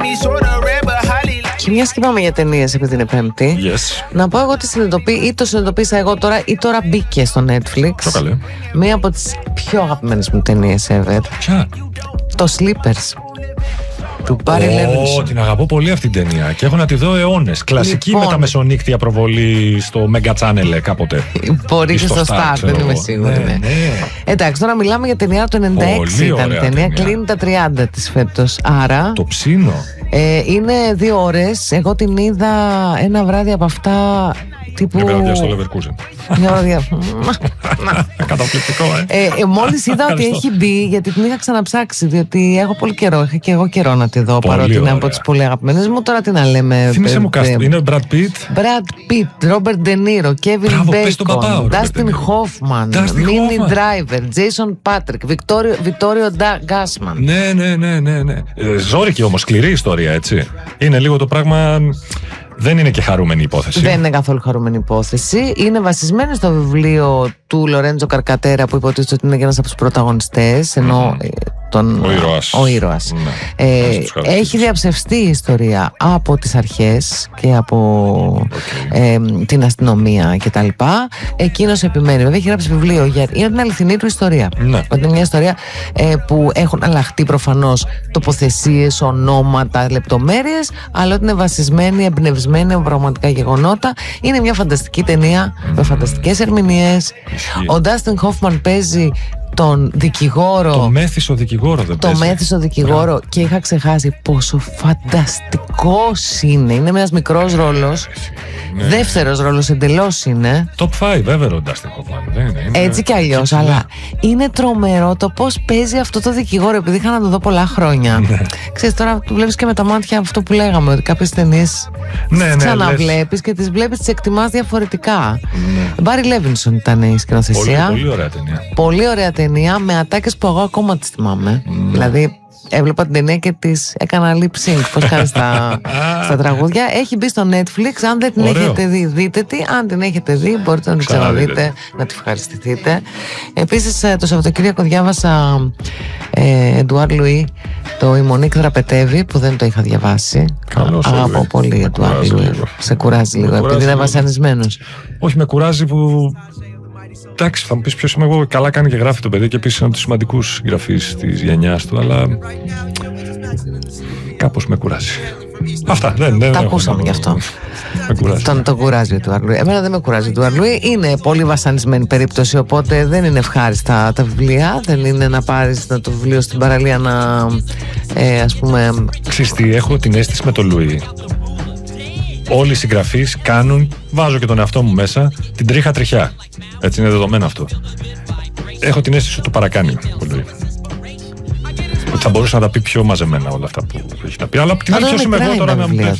Και μιας και πάμε για ταινίες, επειδή είναι Πέμπτη, να πω εγώ ότι ή το συνειδητοποίησα εγώ τώρα ή τώρα μπήκε στο Netflix μία από τις πιο αγαπημένες μου ταινίες ever. Ποια? Το Sleepers του Barry Levinson. Την αγαπώ πολύ αυτή την ταινία και έχω να τη δω αιώνες. Κλασική Λοιπόν, με τα μεσονύκτια προβολή στο Mega Channel κάποτε. Μπορεί και στο Star, δεν είμαι σίγουρη. Ναι. Εντάξει, τώρα μιλάμε για ταινία του 96. Ήταν η ταινία, κλείνει τα 30 της φέτος. Άρα το ψήνω. Είναι 2 ώρες. Εγώ την είδα ένα βράδυ από αυτά τύπου. Μια βραδιά στο Leverkusen. Μια βραδιά. Καταπληκτικό, Μόλις είδα ότι έχει μπει, γιατί την είχα ξαναψάξει, διότι έχω πολύ καιρό. Είχα και εγώ καιρό να τη δω, παρότι είναι από τις πολύ αγαπημένες μου. Τώρα τι να λέμε. Θύμισε μου κάστρο. Είναι Brad Pitt, Robert De Niro, Kevin Bacon, Dustin Hoffman, Minnie Driver, Jason Patrick, Vittorio Gassman. Ναι. Ζόρικη όμως, σκληρή ιστορία, έτσι. Είναι λίγο το πράγμα. Δεν είναι και χαρούμενη υπόθεση. Δεν είναι καθόλου χαρούμενη υπόθεση. Είναι βασισμένη στο βιβλίο του Λορέντζο Καρκατέρα, που υποτίθεται ότι είναι και ένας από τους πρωταγωνιστές, ενώ ο ήρωας. Έχει διαψευστεί η ιστορία από τις αρχές και από την αστυνομία κτλ. Εκείνος επιμένει. Βέβαια έχει γράψει βιβλίο για την αληθινή του ιστορία. Είναι μια ιστορία που έχουν αλλάχτεί προφανώς τοποθεσίες, ονόματα, λεπτομέρειες, αλλά ότι είναι βασισμένη, εμπνευσμένη από πραγματικά γεγονότα. Είναι μια φανταστική ταινία με φανταστικές ερμηνείες. Ο Ντάστιν Χόφμαν παίζει τον δικηγόρο. Το μέθησο δικηγόρο δεν παίζει. Το μέθησο δικηγόρο. Και είχα ξεχάσει πόσο φανταστικός είναι. Είναι ένας μικρός ρόλος. Δεύτερος ρόλος εντελώς είναι. Top 5 βέβαια ο Ντάστιν Χόφμαν. Έτσι κι αλλιώς. Αλλά είναι τρομερό το πώς παίζει αυτό το δικηγόρο, επειδή είχα να το δω πολλά χρόνια. Ξέρεις, τώρα το βλέπεις και με τα μάτια αυτό που λέγαμε, ότι κάποιες ταινίες τις ξαναβλέπεις και τις βλέπεις, τις εκτιμάς διαφορετικά. Μπάρι Λέβινσον ήταν η σκηνοθεσία. Πολύ ωραία ταινία. Πολύ ωραία ταινία, με ατάκες που εγώ ακόμα τις θυμάμαι. Δηλαδή έβλεπα την ταινία και τις έκανα lip sync, πώς κάνει στα τραγούδια. Έχει μπει στο Netflix. Αν δεν την έχετε δει, δείτε τη. Αν την έχετε δει, μπορείτε να την ξαναδείτε, να τη ευχαριστηθείτε. Επίσης, το Σαββατοκύριακο διάβασα Εντουάρ Λουί, το «Η Μονίκ δραπετεύει», που δεν το είχα διαβάσει. Αγαπώ πολύ Εντουάρ Λουί. Σε κουράζει λίγο, επειδή είναι βασανισμένος? Όχι, με κουράζει που. Εντάξει, θα μου πεις ποιος είμαι εγώ. Καλά κάνει και γράφει το παιδί και επίσης είναι από τους σημαντικούς γραφείς της γενιάς του, αλλά κάπως με κουράζει. Αυτά, δεν τα ακούσαμε γι' αυτό. Τον κουράζει ο Εντουάρ Λουί. Εμένα δεν με κουράζει ο Εντουάρ Λουί. Είναι πολύ βασανισμένη περίπτωση, οπότε δεν είναι ευχάριστα τα βιβλία. Δεν είναι να πάρεις το βιβλίο στην παραλία να ας πούμε. Ξέρεις τι, έχω την αίσθηση με τον Λουί. Όλοι οι συγγραφείς κάνουν, βάζω και τον εαυτό μου μέσα, την τρίχα τριχιά. Έτσι είναι δεδομένο αυτό. Έχω την αίσθηση ότι το παρακάνει πολύ. Ότι θα μπορούσε να τα πει πιο μαζεμένα όλα αυτά που έχει να πει. Αλλά την άλλη ποιος είμαι εγώ τώρα να μου πει.